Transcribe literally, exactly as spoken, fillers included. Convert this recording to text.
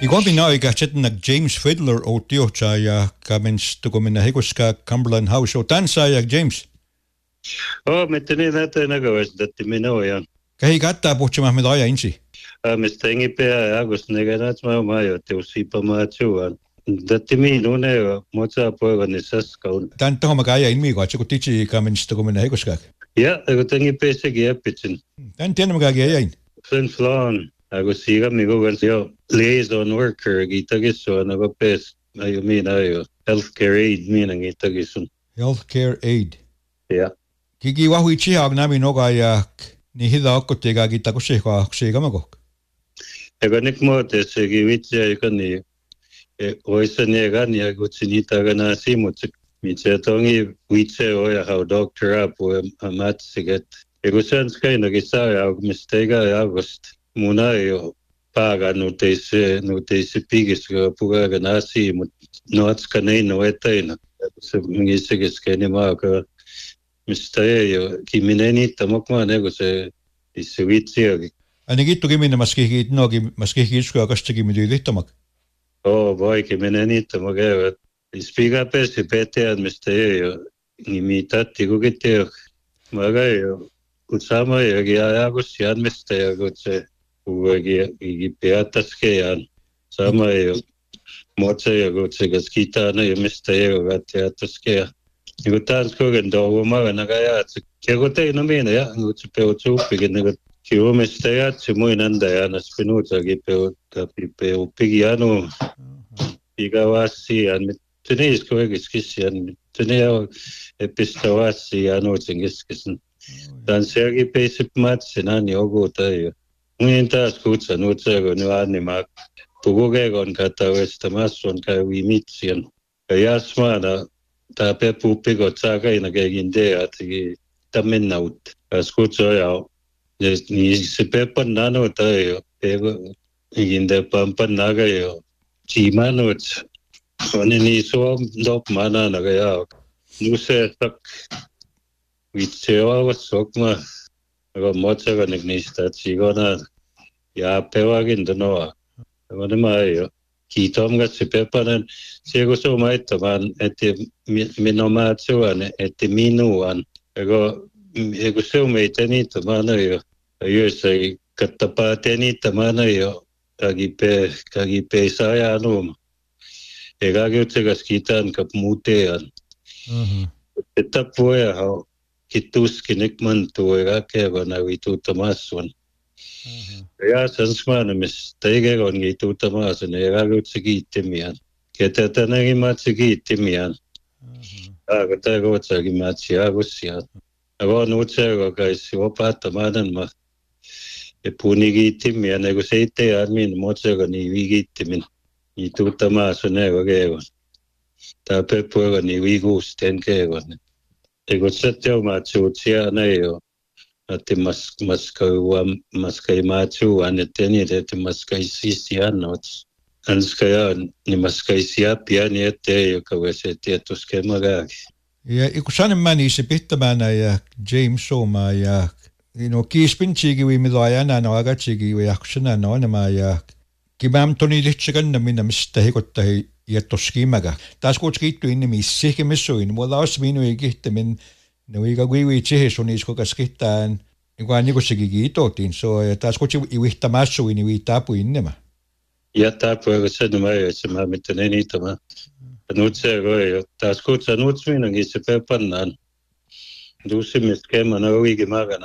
I går vi nøje gættetten James Fiddler og Diocha ja kamens tukomina heguska Cumberland House og dansa ja James. Oh, mitte nii näete nägevasti minu ja. Kähi kätta puhtsima me aja insi. Ah, me stengi pea ja kus nägenas ma ma jo teusipa ma tsuan. Datti minu ne moza poiganisas kaun. Tän tahoma käia ilmi katse kun titsi kamens tukomina heguska. Ja, aga tengi pesegi äpitsin. Tän tiedämme käi jäin. Sen flan. Aga siga migo kanssa jo liaison worker gitagissuan aga pes ayo mina ayo healthcare aid mina gitagissun. Healthcare aid. Ja. Kiki wahui chihaag nami noga ja ni hida akkutiga gitakusiga sigamako. Ega nik muotessegi vitsi aika ni oisani ega ni agutsinita gana simutsi. Mitse tongi vitsi oja hau doctor apu amatsiget. Ego sanskaina kisaya mistega august. Muna jo paga nu teise nu teise pigis ga puga ga nasi mut noats ka nei no etaina se ngise ke skeni ma ka mistaye jo kimineni tamokma nego se isivitsi ani gittu kimine maski nogi maski isku kastegi midu lihtamak oh vai kimineni tamoge ispiga pesi petean mistaye jo nimitatti gugite maga jo kutsama jo ja agus yan mistaye gutse Ugi igi peataskejaan. Sama jo motsega kutsega skitana jo mistaje gatiataskeja. Niinku tanskogen touhumaga naga jaatsi. Kego teino miina ja kutsi peu tsuuppikin niinku kiumista jaatsi muin antajana spinuutsakin peu kapi peu pigi anu. Iga vassiaan. Tuniisko egis kissian. Tunia epistä vassiaan uutsin kiskisin. Tansiakin peisip matsin ani oguuta jo. Muin taas kutsan utsego nu anima pugugegon katawesta masson kai vimitsian. Ja jasmana ta pepu pigot sakaina kegin deati tamennaut. Kas kutso ja ni se pepan nano tayo pego igin de pampan naga yo. Chimanot oni ni so dop mana naga ya. Nu se tak vitseo sokma aga motsega nignista tsigona ja pevakin tonoa. Agone maio. Kiitom gatsi pepanen siego so maittamaan että minä maatsuan että minuan. Ego ego se meitä niitä mana jo. Jos ei kattapaa te niitä mana jo. Kagi pe kagi pe saya num. Ega gytsegas kitan kap mutean. Mhm. Että poja ha kituskin ikmantuu ega kevana vituutamassuan. Ja sanskmaanamis teigegon gituutamasun ega gytse kiittimian. Ketä tänäkin matsi kiittimian. Aga tego tsagi matsi agusia. Aga nutsego kaisi opaattamadan ma. E puni kiittimian nego seitte armin motsego ni vigiittimin. Gituutamasun ego kegon. Ta peppuego ni viguusten kegon. Ego setio matsuutsia nejo. Että mas maskaiwa maskai matsu aneteni että maskai sisianots. Anskaja ni maskai sia piani ette joka vese tietuske magaki. Ja iku sanen mani se pittämänä ja James Soma ja no kiispinchigi vi mida ajana no agatsigi vi aksena no nema ja kimam toni lihtseganna minna mistä hikottahi jättoskimaga. Taas kutskittu inni missikin missuin. Mulla os minui kihtämin no iga kuivi tsihisunis kokas kihtään niinku niinku sekin kiitotin so ja taas kutsi iwihta massuin ni viitapu innema. Ja tapu ego sen mä jo se mä miten enitä mä. Nyt se jo taas kutsa nyt minäkin se pepannaan. Dusimist kemana uigi magana.